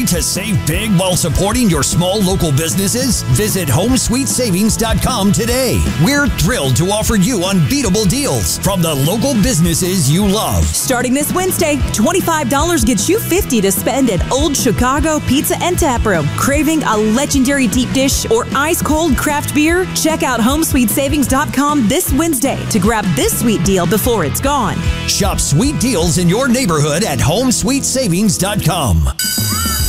to save big while supporting your small local businesses? Visit HomeSweetSavings.com today. We're thrilled to offer you unbeatable deals from the local businesses you love. Starting this Wednesday, $25 gets you $50 to spend at Old Chicago Pizza and Tap Room. Craving a legendary deep dish or ice-cold craft beer? Check out HomeSweetSavings.com this Wednesday to grab this sweet deal before it's gone. Shop sweet deals in your neighborhood at HomeSweetSavings.com.